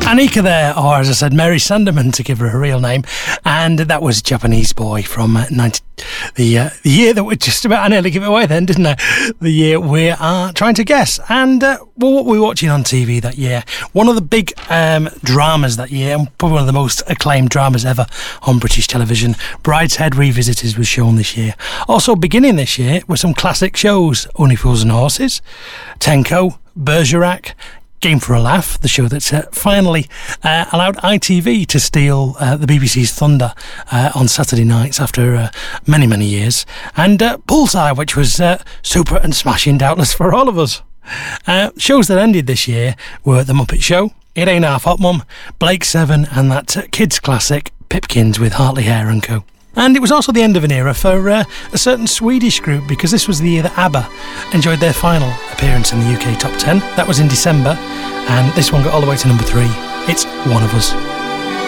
Anika there, or as I said, Mary Sanderman to give her a real name, and that was Japanese Boy from the year that we're just about, I nearly give it away then, didn't I? The year we are trying to guess. And what were we watching on TV that year? One of the big dramas that year, and probably one of the most acclaimed dramas ever on British television, Brideshead Revisited, was shown this year. Also beginning this year were some classic shows, Only Fools and Horses, Tenko, Bergerac, Game for a Laugh, the show that's finally allowed ITV to steal the BBC's thunder on Saturday nights after many, many years, and Bullseye, which was super and smashing, doubtless, for all of us. Shows that ended this year were The Muppet Show, It Ain't Half Hot Mum, Blake Seven, and that kids classic Pipkins with Hartley Hare and co. And it was also the end of an era for a certain Swedish group, because this was the year that ABBA enjoyed their final appearance in the UK Top 10. That was in December, and this one got all the way to number 3. It's One of Us.